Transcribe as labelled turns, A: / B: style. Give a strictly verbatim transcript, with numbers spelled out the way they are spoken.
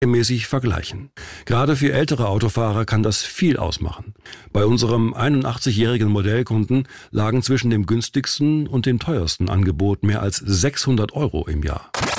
A: mäßig vergleichen. Gerade für ältere Autofahrer kann das viel ausmachen. Bei unserem einundachtzigjährigen Modellkunden lagen zwischen dem günstigsten und dem teuersten Angebot mehr als sechshundert Euro im Jahr.